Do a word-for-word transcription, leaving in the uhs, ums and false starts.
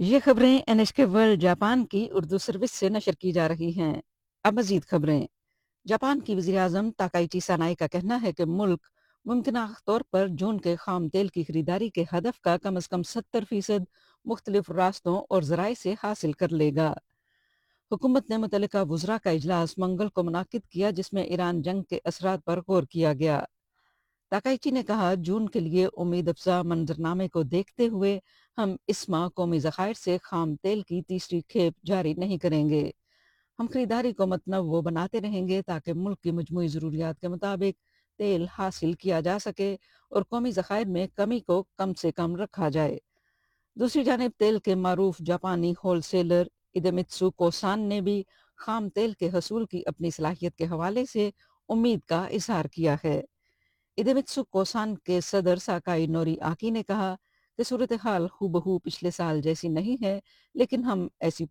یہ خبریں N H کے ورلڈ جاپان کی اردو سروس سے نشر کی جا رہی ہیں۔ اب مزید خبریں۔ جاپان کی وزیراعظم تاکائچی سانائی کا کہنا ہے کہ ملک ممکنہ طور پر جون کے خام تیل کی خریداری کے ہدف کا کم از کم ستر فیصد مختلف راستوں اور ذرائع سے حاصل کر لے گا۔ حکومت نے متعلقہ وزراء کا اجلاس منگل کو منعقد کیا، جس میں ایران جنگ کے اثرات پر غور کیا گیا۔ تاکائچی نے کہا، جون کے لیے امید افزا منظرنامے کو دیکھتے ہوئے ہم اس ماہ قومی ذخائر سے خام تیل کی تیسری کھیپ جاری نہیں کریں گے۔ ہم خریداری کو متنوع بناتے رہیں گے تاکہ ملک کی مجموعی ضروریات کے مطابق تیل حاصل کیا جا سکے اور قومی ذخائر میں کمی کو کم سے کم رکھا جائے۔ دوسری جانب تیل کے معروف جاپانی ہول سیلر ایدیمتسو کوسان نے بھی خام تیل کے حصول کی اپنی صلاحیت کے حوالے سے امید کا اظہار کیا ہے۔ ایدیمتسو کوسان کے صدر ساکائی نوری آکی نے کہا کہ صورتحال ہو بہو پچھلے سال جیسی نہیں ہے، لیکن ہم ایسی